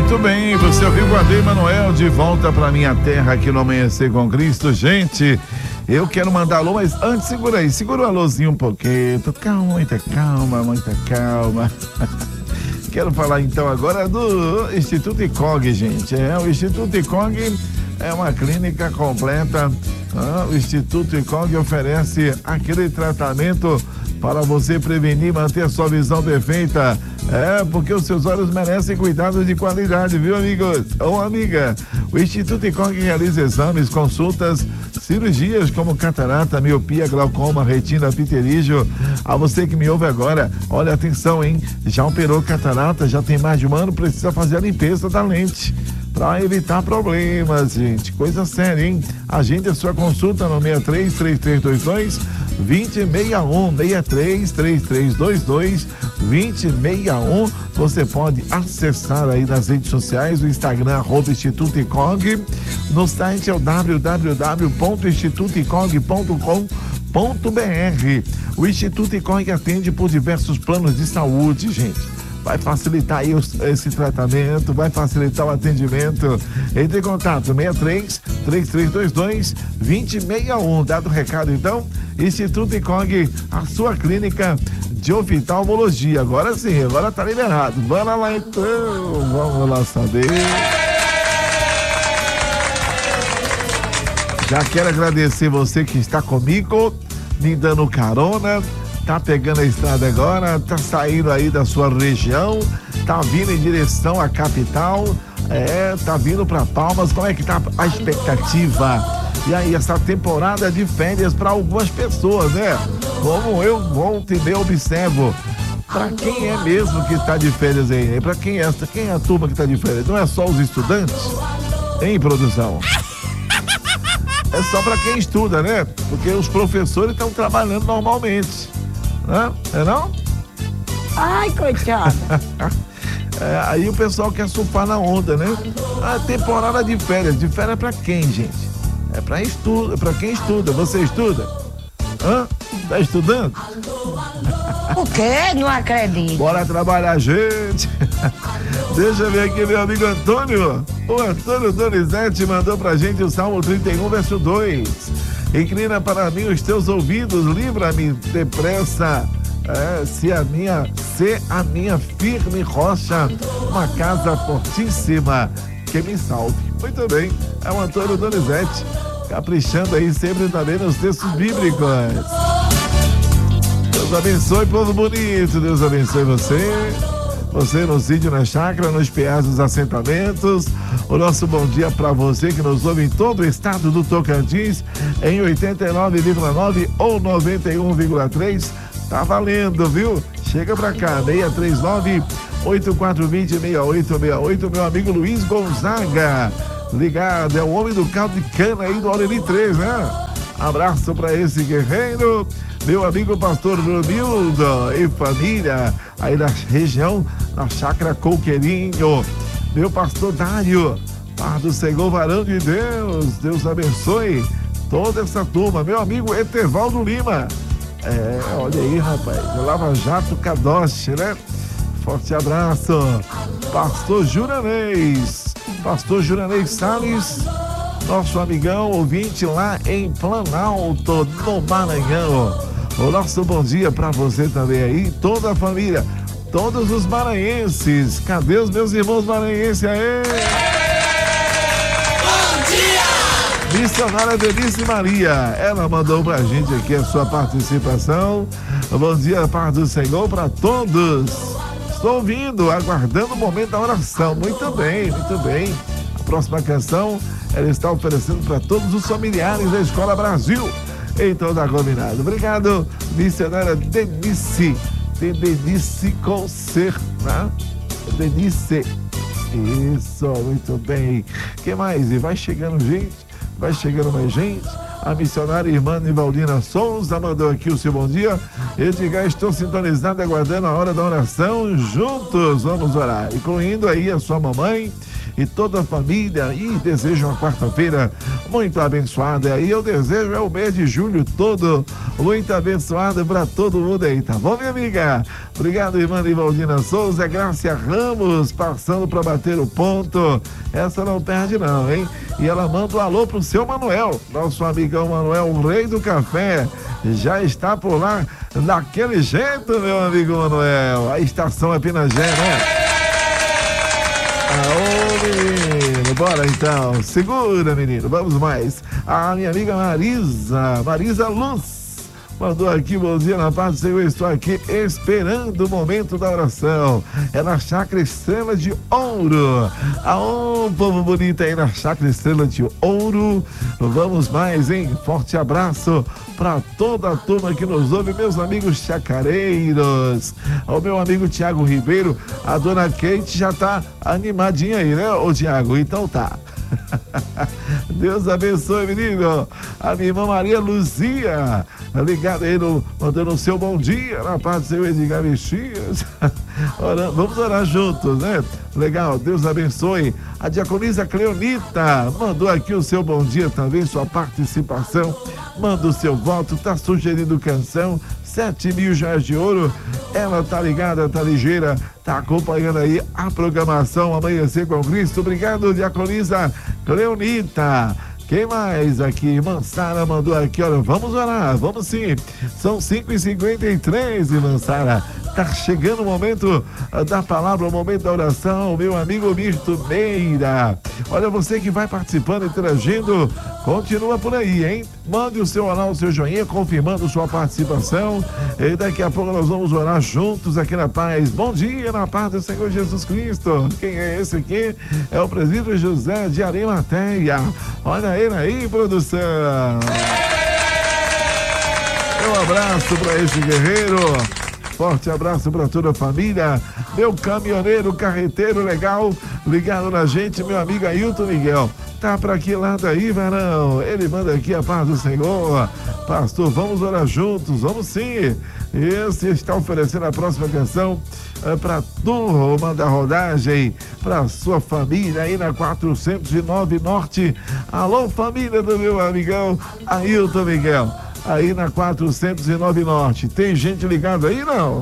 Muito bem, você ouviu o Ade Manuel de volta pra minha terra aqui no Amanhecer com Cristo. Gente, eu quero mandar alô, mas antes segura aí, segura o alôzinho um pouquinho. Calma, muita calma, muita calma. Quero falar então agora do Instituto ICOG, gente. O Instituto ICOG é uma clínica completa. O Instituto ICOG oferece aquele tratamento para você prevenir e manter a sua visão perfeita. Porque os seus olhos merecem cuidados de qualidade, viu, amigos? Ou amiga, o Instituto ICOG realiza exames, consultas, cirurgias como catarata, miopia, glaucoma, retina, pterígio. A você que me ouve agora, olha, atenção, hein? Já operou catarata, já tem mais de um ano, precisa fazer a limpeza da lente para evitar problemas, gente. Coisa séria, hein? Agende a sua consulta no 63-3322-2061, 63-3322-2061. Você pode acessar aí nas redes sociais, o Instagram, Instituto ICOG. No site é o www.institutoicog.com.br. O Instituto ICOG atende por diversos planos de saúde, gente. Vai facilitar aí esse tratamento, vai facilitar o atendimento. Entre em contato, 63-3322-2061. Dado o recado, então, Instituto ICOG, a sua clínica de oftalmologia. Agora sim, agora tá liberado. Bora lá então, vamos lá saber. Já quero agradecer você que está comigo, me dando carona. Tá pegando a estrada agora, tá saindo aí da sua região, tá vindo em direção à capital, tá vindo para Palmas. Como é que tá a expectativa? E aí, essa temporada de férias para algumas pessoas, né? Como eu volto e me observo. Para quem é mesmo que está de férias aí? Para quem é a turma que está de férias? Não é só os estudantes? Hein, produção? É só para quem estuda, né? Porque os professores estão trabalhando normalmente. É não? Ai, coitada. Aí o pessoal quer surfar na onda, né? Temporada de férias. De férias pra quem, gente? É pra quem estuda. Você estuda? Tá estudando? O quê? Não acredito. Bora trabalhar, gente. Deixa eu ver aqui meu amigo Antônio. O Antônio Donizete mandou pra gente o Salmo 31, verso 2. Inclina para mim os teus ouvidos, livra-me depressa, se a minha firme rocha, uma casa fortíssima que me salve. Muito bem, é o Antônio Donizete, caprichando aí sempre também nos textos bíblicos. Deus abençoe, povo bonito, Deus abençoe você no sítio, na chácara, nos PAs dos assentamentos. O nosso bom dia para você que nos ouve em todo o estado do Tocantins, em 89,9 ou 91,3. Tá valendo, viu? Chega pra cá, 639-8420-6868. Meu amigo Luiz Gonzaga, ligado, é o homem do caldo de cana aí do Aureli 3, né? Abraço para esse guerreiro. Meu amigo pastor Romildo e família aí da região, na chácara Coqueirinho. Meu pastor Dário, Pardo Senhor, varão de Deus, Deus abençoe toda essa turma. Meu amigo Etevaldo Lima, olha aí, rapaz, Lava Jato Cadoche, né? Forte abraço. Pastor Juranês Salles, nosso amigão ouvinte lá em Planalto, no Maranhão. O nosso bom dia para você também aí, toda a família, todos os maranhenses. Cadê os meus irmãos maranhenses aí? Bom dia! Missionária Denise Maria, ela mandou pra gente aqui a sua participação. Bom dia, paz do Senhor para todos. Estou ouvindo, aguardando o momento da oração. Muito bem, muito bem. A próxima canção ela está oferecendo para todos os familiares da Escola Brasil em toda a combinada. Obrigado, missionária Denise. Tem Denise com C, né? Denise. Isso, muito bem. Que mais? E vai chegando mais gente. A missionária irmã Nivaldina Souza mandou aqui o seu bom dia. Edgar, estou sintonizado, aguardando a hora da oração. Juntos vamos orar, incluindo aí a sua mamãe e toda a família, e desejo uma quarta-feira muito abençoada. E eu desejo o mês de julho todo muito abençoado para todo mundo aí, tá bom, minha amiga? Obrigado, irmã Livaldina Souza. Grácia Ramos passando para bater o ponto. Essa não perde não, hein? E ela manda um alô pro seu Manuel, nosso amigão Manuel, o rei do café, já está por lá daquele jeito, meu amigo Manuel. A estação é Pinagé, né? Aô, menino, bora então, segura, menino, vamos mais. A minha amiga Marisa Luz mandou aqui: bom dia, na paz do Senhor, estou aqui esperando o momento da oração. É na Chácara Estrela de Ouro. Aô, povo bonito aí na Chácara Estrela de Ouro. Vamos mais, hein? Forte abraço para toda a turma que nos ouve, meus amigos chacareiros. O meu amigo Tiago Ribeiro, a dona Kate já tá animadinha aí, né, ô Tiago? Então tá. Deus abençoe, menino. A minha irmã Maria Luzia, ligada aí, mandando o seu bom dia, na paz do Senhor Edgar Mexias. Vamos orar juntos, né? Legal, Deus abençoe. A diaconisa Cleonita mandou aqui o seu bom dia também, sua participação. Manda o seu voto, tá sugerindo canção, 7.000 joias de ouro. Ela tá ligada, tá ligeira, tá acompanhando aí a programação Amanhecer com Cristo. Obrigado, diaconisa Cleonita. Quem mais aqui? Mansara mandou aqui, olha, vamos orar, vamos sim. São 5h53, Mansara. Tá chegando o momento da palavra, o momento da oração, meu amigo Mirto Meira. Olha, você que vai participando, interagindo, continua por aí, hein? Mande o seu olá, o seu joinha, confirmando sua participação. E daqui a pouco nós vamos orar juntos aqui na paz. Bom dia, na paz do Senhor Jesus Cristo. Quem é esse aqui? É o presbítero José de Arimateia. Olha ele aí, produção. Um abraço para esse guerreiro. Forte abraço para toda a família. Meu caminhoneiro, carreteiro legal, ligado na gente, meu amigo Ailton Miguel. Tá para que lado aí, varão? Ele manda aqui: a paz do Senhor. Pastor, vamos orar juntos, vamos sim. Esse está oferecendo a próxima canção para turma da rodagem, para sua família aí na 409 Norte. Alô, família do meu amigão Ailton Miguel, aí na 409 Norte. Tem gente ligada aí, não?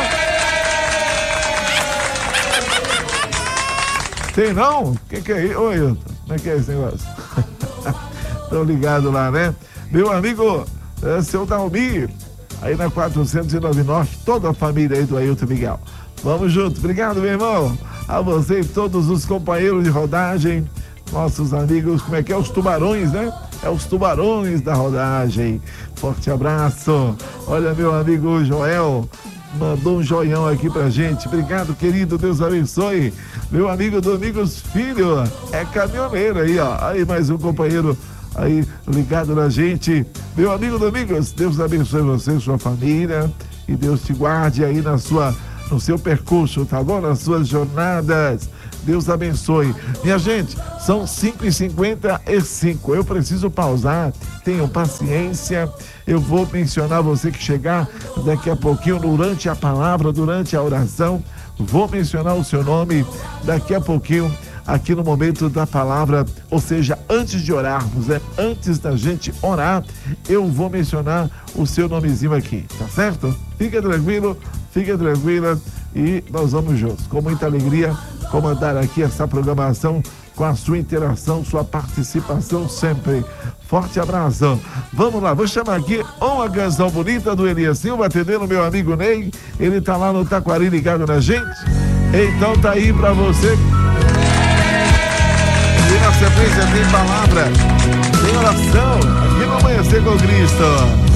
Tem não? O que é isso? Oi, Ailton, como é que é esse negócio? Estão ligados lá, né? Meu amigo seu Dalmi, aí na 409 Norte, toda a família aí do Ailton Miguel. Vamos junto, obrigado, meu irmão. A você e todos os companheiros de rodagem, nossos amigos, como é que é? Os tubarões, né? É os tubarões da rodagem. Forte abraço. Olha, meu amigo Joel mandou um joião aqui pra gente. Obrigado, querido, Deus abençoe. Meu amigo Domingos Filho é caminhoneiro aí, ó. Aí mais um companheiro aí ligado na gente. Meu amigo Domingos, Deus abençoe você e sua família, e Deus te guarde aí no seu percurso, tá bom? Nas suas jornadas. Deus abençoe. Minha gente, são 5h55. Eu preciso pausar. Tenham paciência. Eu vou mencionar você que chegar daqui a pouquinho durante a palavra, durante a oração. Vou mencionar o seu nome daqui a pouquinho aqui no momento da palavra, ou seja, antes de orarmos, né? Antes da gente orar, eu vou mencionar o seu nomezinho aqui, tá certo? Fica tranquilo, fica tranquila, e nós vamos juntos, com muita alegria, comandar aqui essa programação com a sua interação, sua participação sempre. Forte abraço. Vamos lá, vou chamar aqui uma canção bonita do Elias Silva, atendendo meu amigo Ney. Ele tá lá no Taquari ligado na gente. Então tá aí pra você. E na sequência tem palavra, tem oração, aqui no Amanhecer com Cristo.